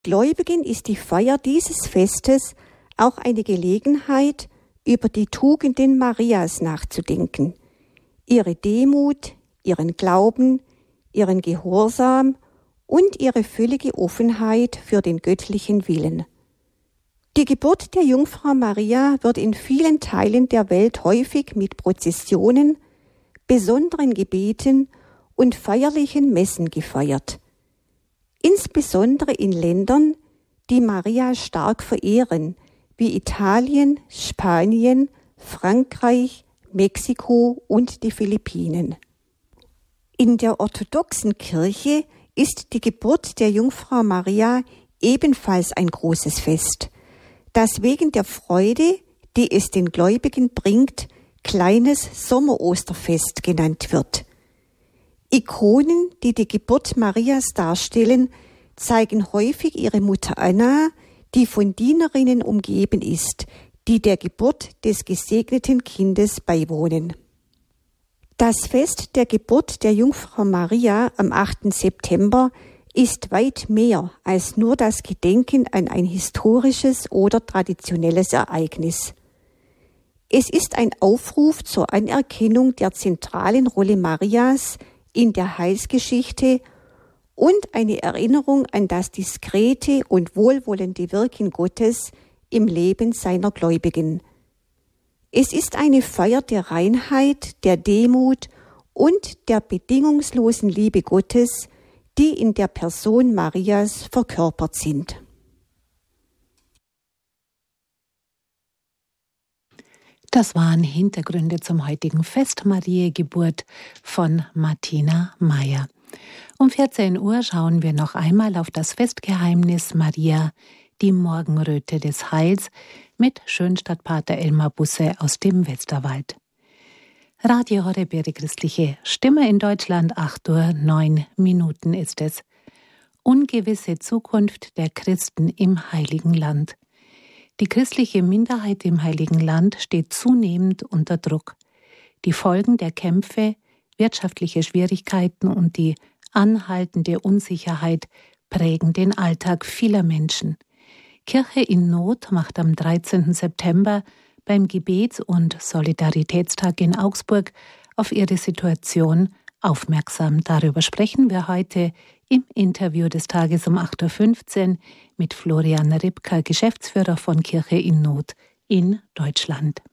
Gläubigen ist die Feier dieses Festes auch eine Gelegenheit, über die Tugenden Marias nachzudenken, ihre Demut, ihren Glauben, ihren Gehorsam und ihre völlige Offenheit für den göttlichen Willen. Die Geburt der Jungfrau Maria wird in vielen Teilen der Welt häufig mit Prozessionen, besonderen Gebeten und feierlichen Messen gefeiert. Insbesondere in Ländern, die Maria stark verehren, wie Italien, Spanien, Frankreich, Mexiko und die Philippinen. In der orthodoxen Kirche ist die Geburt der Jungfrau Maria ebenfalls ein großes Fest, das wegen der Freude, die es den Gläubigen bringt, kleines Sommerosterfest genannt wird. Ikonen, die die Geburt Marias darstellen, zeigen häufig ihre Mutter Anna, die von Dienerinnen umgeben ist, die der Geburt des gesegneten Kindes beiwohnen. Das Fest der Geburt der Jungfrau Maria am 8. September ist weit mehr als nur das Gedenken an ein historisches oder traditionelles Ereignis. Es ist ein Aufruf zur Anerkennung der zentralen Rolle Marias in der Heilsgeschichte und eine Erinnerung an das diskrete und wohlwollende Wirken Gottes im Leben seiner Gläubigen. Es ist eine Feier der Reinheit, der Demut und der bedingungslosen Liebe Gottes, die in der Person Marias verkörpert sind. Das waren Hintergründe zum heutigen Fest Mariä-Geburt von Martina Meyer. Um 14 Uhr schauen wir noch einmal auf das Festgeheimnis Maria, die Morgenröte des Heils, mit Schönstadtpater Elmar Busse aus dem Westerwald. Radio Horeb, Ihre christliche Stimme in Deutschland, 8:09 ist es. Ungewisse Zukunft der Christen im Heiligen Land. Die christliche Minderheit im Heiligen Land steht zunehmend unter Druck. Die Folgen der Kämpfe, wirtschaftliche Schwierigkeiten und die anhaltende Unsicherheit prägen den Alltag vieler Menschen. Kirche in Not macht am 13. September beim Gebets- und Solidaritätstag in Augsburg auf ihre Situation aufmerksam. Darüber sprechen wir heute im Interview des Tages um 8:15 Uhr mit Florian Ripka, Geschäftsführer von Kirche in Not in Deutschland.